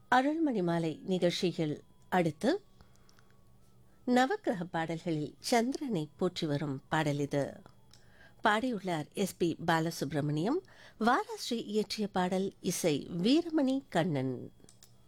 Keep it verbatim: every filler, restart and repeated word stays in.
அருள்மணி மாலை நிகழ்ச்சியில் அடுத்து நவக்கிரக பாடல்களில் சந்திரனை போற்றி வரும் பாடல் இது. பாடியுள்ளார் எஸ் பி பாலசுப்ரமணியம். வாராஸ்ரீ இயற்றிய பாடல். இசை வீரமணி கண்ணன்.